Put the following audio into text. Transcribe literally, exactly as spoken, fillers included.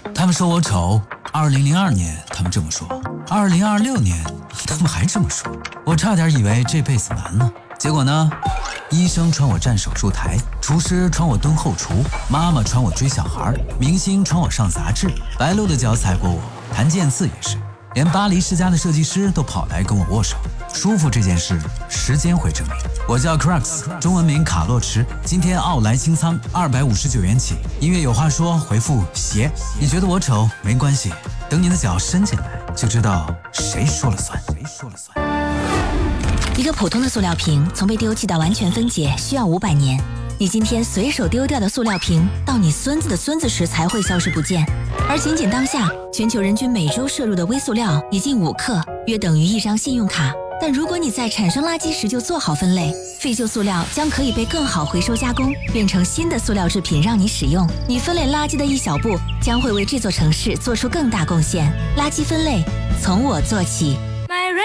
他们说我丑，二零零二年他们这么说，二零二六年他们还这么说，我差点以为这辈子完了。结果呢，医生传我站手术台，厨师传我蹲后厨，妈妈传我追小孩，明星传我上杂志，白鹿的脚踩过我，谭健次也是，连巴黎世家的设计师都跑来跟我握手。舒服这件事，时间会证明。我叫 Crux， 中文名卡洛驰，今天奥莱清仓二百五十九元起。音乐有话说，回复鞋。你觉得我丑没关系，等你的脚伸进来，就知道谁说了算。谁说了算？ 一个普通的塑料瓶从被丢弃到完全分解需要五百年，你今天随手丢掉的塑料瓶，到你孙子的孙子时才会消失不见。而仅仅当下，全球人均每周摄入的微塑料已近五克，约等于一张信用卡。但如果你在产生垃圾时就做好分类，废旧塑料将可以被更好回收加工，变成新的塑料制品让你使用。你分类垃圾的一小步，将会为这座城市做出更大贡献。垃圾分类，从我做起。